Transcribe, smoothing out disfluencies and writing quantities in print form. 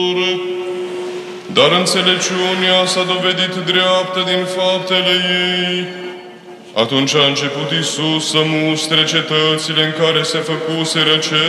Dar înțelepciunea s-a dovedit dreaptă din faptele ei. Atunci a început Iisus să mustre cetățile în care se făcuseră cele